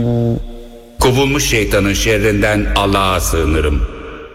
Kovulmuş şeytanın şerrinden Allah'a sığınırım.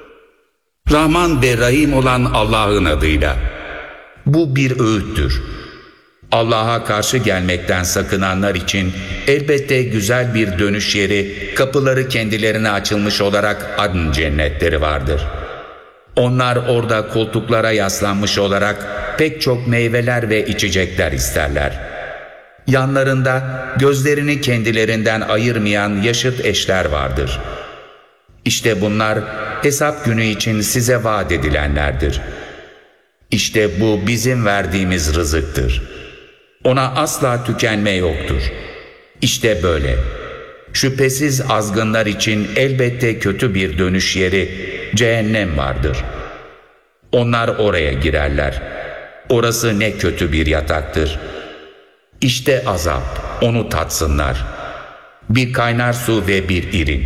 Rahman ve Rahim olan Allah'ın adıyla. Bu bir öğüttür. Allah'a karşı gelmekten sakınanlar için elbette güzel bir dönüş yeri, kapıları kendilerine açılmış olarak adn cennetleri vardır. Onlar orada koltuklara yaslanmış olarak pek çok meyveler ve içecekler isterler. Yanlarında gözlerini kendilerinden ayırmayan yaşıt eşler vardır. İşte bunlar hesap günü için size vaat edilenlerdir. İşte bu bizim verdiğimiz rızıktır. Ona asla tükenme yoktur. İşte böyle. Şüphesiz azgınlar için elbette kötü bir dönüş yeri, cehennem vardır. Onlar oraya girerler. Orası ne kötü bir yataktır. İşte azap, onu tatsınlar. Bir kaynar su ve bir irin.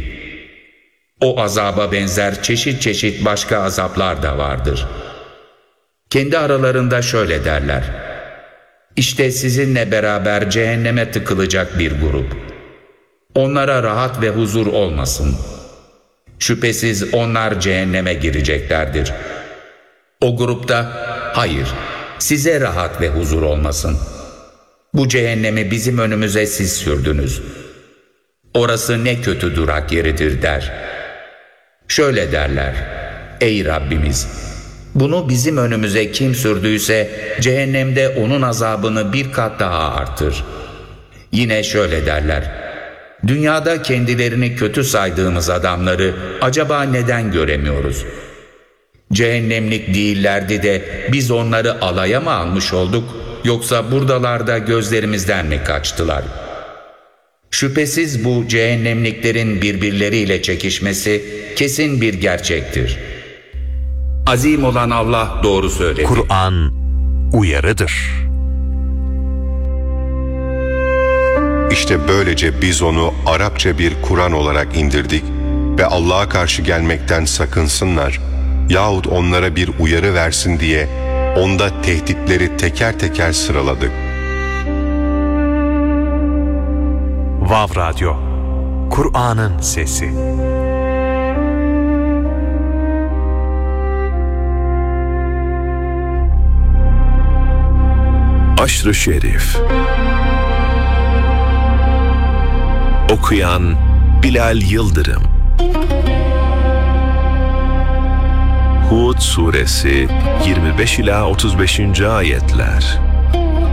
O azaba benzer çeşit çeşit başka azaplar da vardır. Kendi aralarında şöyle derler: İşte sizinle beraber cehenneme tıkılacak bir grup. Onlara rahat ve huzur olmasın. Şüphesiz onlar cehenneme gireceklerdir. O grupta, hayır, size rahat ve huzur olmasın. Bu cehennemi bizim önümüze siz sürdünüz. Orası ne kötü durak yeridir der. Şöyle derler: Ey Rabbimiz! Bunu bizim önümüze kim sürdüyse cehennemde onun azabını bir kat daha artır. Yine şöyle derler: Dünyada kendilerini kötü saydığımız adamları acaba neden göremiyoruz? Cehennemlik değillerdi de biz onları alaya mı almış olduk, yoksa buradalarda gözlerimizden mi kaçtılar? Şüphesiz bu cehennemliklerin birbirleriyle çekişmesi kesin bir gerçektir. Azim olan Allah doğru söyledi. Kur'an uyarıdır. İşte böylece biz onu Arapça bir Kur'an olarak indirdik ve Allah'a karşı gelmekten sakınsınlar yahut onlara bir uyarı versin diye onda tehditleri teker teker sıraladık. Vav Radyo, Kur'an'ın sesi. Aşr-ı Şerif. Okuyan Bilal Yıldırım. Hud Suresi 25 ila 35. ayetler.